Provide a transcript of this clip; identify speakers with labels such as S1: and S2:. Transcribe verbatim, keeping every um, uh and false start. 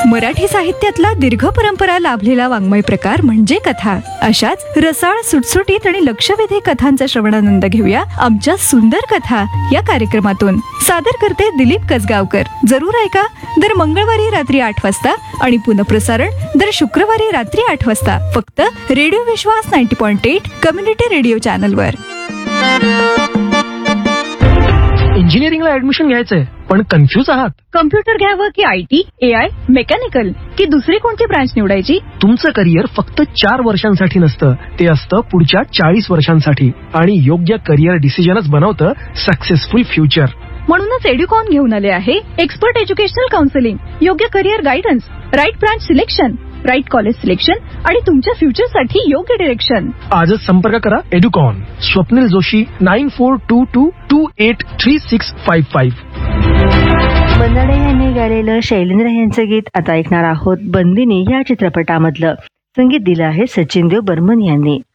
S1: मराठी साहित्यातला दीर्घ परंपरा लाभलेला वाङ्मय प्रकार म्हणजे कथा. अशाच रसाळ, सुटसुटीत आणि लक्षवेधी कथांचा श्रवणानंद घेऊया आमच्या सुंदर कथा या कार्यक्रमातून. सादर करते दिलीप कसगावकर. जरूर ऐका दर मंगळवारी रात्री आठ वाजता आणि पुनःप्रसारण दर शुक्रवारी रात्री आठ वाजता फक्त रेडिओ विश्वास ninety point eight community radio चॅनलवर.
S2: इंजिनिअरिंगला ऍडमिशन घ्यायचंय पण कन्फ्यूज आहात?
S1: कम्प्युटर घ्यावं की आयटी, एआय, मेकॅनिकल की दुसरी कोणती ब्रांच निवडायची?
S2: तुमचं करिअर फक्त चार वर्षांसाठी नसतं, ते असतं पुढच्या चाळीस वर्षांसाठी. आणि योग्य करिअर डिसिजनच बनवतं सक्सेसफुल फ्युचर.
S1: म्हणूनच एड्युकॉन घेऊन आले आहे एक्सपर्ट एज्युकेशनल काउन्सिलिंग, योग्य career guidance, right branch selection, right college selection आणि तुमच्या फ्युचरसाठी योग्य डिरेक्शन.
S2: आजच संपर्क करा एड्युकॉन. Swapnil Joshi, nine four to to to eight three six five five.
S3: बंदाडे यांनी गायलेलं शैलेंद्र यांचं गीत आता ऐकणार आहोत. बंदिनी या चित्रपटामधलं. संगीत दिलं आहे सचिन देव बर्मन यांनी.